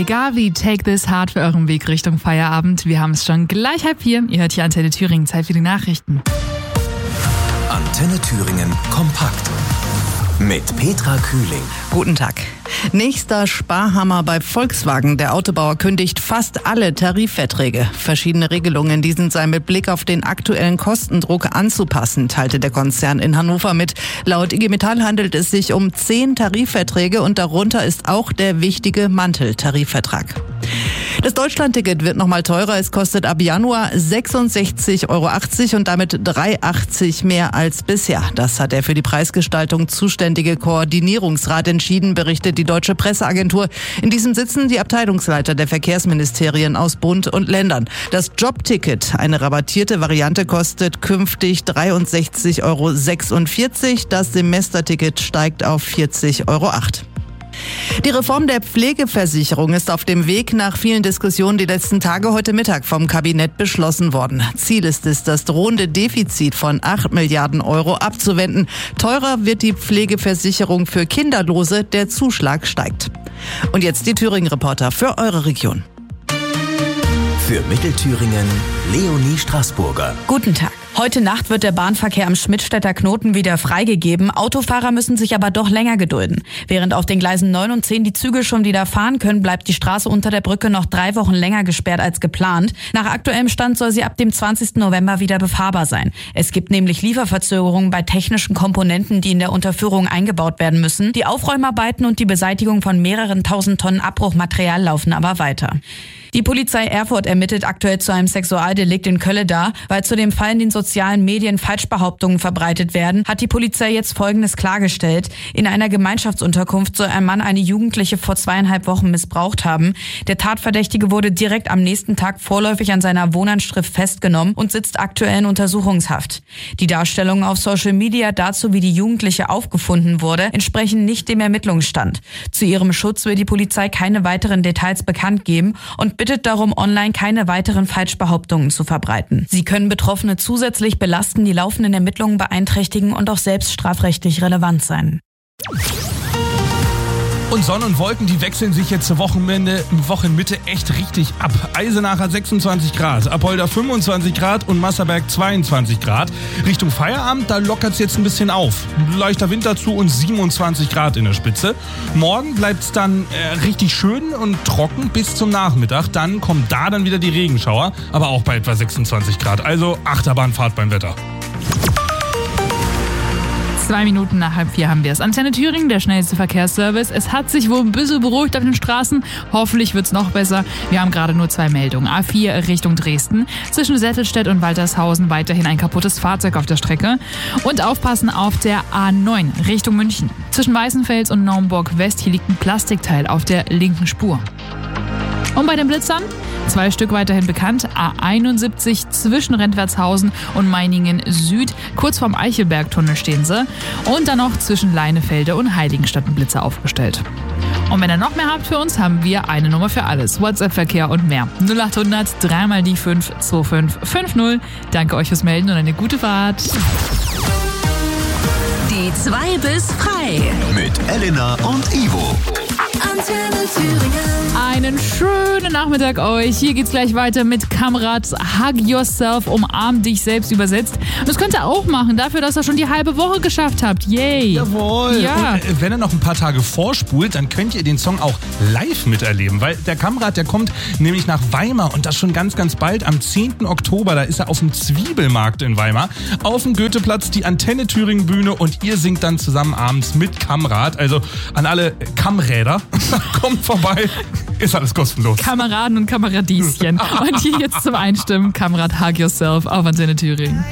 Hey Gavi, take this hard für euren Weg Richtung Feierabend. Wir haben es schon gleich 3:30. Ihr hört hier Antenne Thüringen, Zeit für die Nachrichten. Antenne Thüringen kompakt mit Petra Kühling. Guten Tag. Nächster Sparhammer bei Volkswagen. Der Autobauer kündigt fast alle Tarifverträge. Verschiedene Regelungen, die seien mit Blick auf den aktuellen Kostendruck anzupassen, teilte der Konzern in Hannover mit. Laut IG Metall handelt es sich um 10 Tarifverträge und darunter ist auch der wichtige Manteltarifvertrag. Das Deutschlandticket wird nochmal teurer. Es kostet ab Januar 66,80 € und damit 3,80 mehr als bisher. Das hat der für die Preisgestaltung zuständige Koordinierungsrat entschieden, berichtet die Deutsche Presseagentur. In diesem sitzen die Abteilungsleiter der Verkehrsministerien aus Bund und Ländern. Das Jobticket, eine rabattierte Variante, kostet künftig 63,46 €. Das Semesterticket steigt auf 40,08 €. Die Reform der Pflegeversicherung ist auf dem Weg. Nach vielen Diskussionen die letzten Tage heute Mittag vom Kabinett beschlossen worden. Ziel ist es, das drohende Defizit von 8 Milliarden € abzuwenden. Teurer wird die Pflegeversicherung für Kinderlose, der Zuschlag steigt. Und jetzt die Thüringen-Reporter für eure Region. Für Mittelthüringen Leonie Straßburger. Guten Tag. Heute Nacht wird der Bahnverkehr am Schmidtstädter Knoten wieder freigegeben. Autofahrer müssen sich aber doch länger gedulden. Während auf den Gleisen 9 und 10 die Züge schon wieder fahren können, bleibt die Straße unter der Brücke noch 3 Wochen länger gesperrt als geplant. Nach aktuellem Stand soll sie ab dem 20. November wieder befahrbar sein. Es gibt nämlich Lieferverzögerungen bei technischen Komponenten, die in der Unterführung eingebaut werden müssen. Die Aufräumarbeiten und die Beseitigung von mehreren tausend Tonnen Abbruchmaterial laufen aber weiter. Die Polizei Erfurt ermittelt aktuell zu einem Sexualdelikt in Kölleda. Weil zu dem Fall in den sozialen Medien Falschbehauptungen verbreitet werden, hat die Polizei jetzt Folgendes klargestellt. In einer Gemeinschaftsunterkunft soll ein Mann eine Jugendliche vor 2,5 Wochen missbraucht haben. Der Tatverdächtige wurde direkt am nächsten Tag vorläufig an seiner Wohnanschrift festgenommen und sitzt aktuell in Untersuchungshaft. Die Darstellungen auf Social Media dazu, wie die Jugendliche aufgefunden wurde, entsprechen nicht dem Ermittlungsstand. Zu ihrem Schutz will die Polizei keine weiteren Details bekannt geben und bittet darum, online keine weiteren Falschbehauptungen zu verbreiten. Sie können Betroffene zusätzlich belasten, die laufenden Ermittlungen beeinträchtigen und auch selbst strafrechtlich relevant sein. Und Sonne und Wolken, die wechseln sich jetzt zur Wochenmitte echt richtig ab. Eisenach hat 26 Grad, Apolda 25 Grad und Masserberg 22 Grad. Richtung Feierabend, da lockert es jetzt ein bisschen auf. Leichter Wind dazu und 27 Grad in der Spitze. Morgen bleibt es dann richtig schön und trocken bis zum Nachmittag. Dann kommen da dann wieder die Regenschauer, aber auch bei etwa 26 Grad. Also Achterbahnfahrt beim Wetter. 2 Minuten nach 3:30 haben wir es. Antenne Thüringen, der schnellste Verkehrsservice. Es hat sich wohl ein bisschen beruhigt auf den Straßen. Hoffentlich wird es noch besser. Wir haben gerade nur 2 Meldungen. A4 Richtung Dresden. Zwischen Settelstedt und Waltershausen weiterhin ein kaputtes Fahrzeug auf der Strecke. Und aufpassen auf der A9 Richtung München. Zwischen Weißenfels und Naumburg West. Hier liegt ein Plastikteil auf der linken Spur. Und bei den Blitzern, 2 Stück weiterhin bekannt, A71 zwischen Rentwertshausen und Meiningen Süd, kurz vorm Eichelbergtunnel stehen sie. Und dann noch zwischen Leinefelde und Heiligenstadt ein Blitzer aufgestellt. Und wenn ihr noch mehr habt für uns, haben wir eine Nummer für alles. WhatsApp-Verkehr und mehr. 0800 3 mal die 5 2550. Danke euch fürs Melden und eine gute Fahrt. Die 2 bis frei. Mit Elena und Ivo. Antenne Thüringen. Einen schönen Nachmittag euch. Hier geht's gleich weiter mit Kamrat Hug Yourself, umarm dich selbst übersetzt. Und das könnt ihr auch machen, dafür, dass ihr schon die halbe Woche geschafft habt. Yay! Jawohl! Ja. Und wenn ihr noch ein paar Tage vorspult, dann könnt ihr den Song auch live miterleben, weil der Kamrat, der kommt nämlich nach Weimar und das schon ganz, ganz bald. Am 10. Oktober, da ist er auf dem Zwiebelmarkt in Weimar, auf dem Goetheplatz, die Antenne Thüringen Bühne und ihr singt dann zusammen abends mit Kamrat. Also an alle Kamräder, kommt vorbei. Ist alles kostenlos. Kameraden und Kameradieschen. Und hier jetzt zum Einstimmen, Kamrat Hug Yourself auf Antenne Thüringen.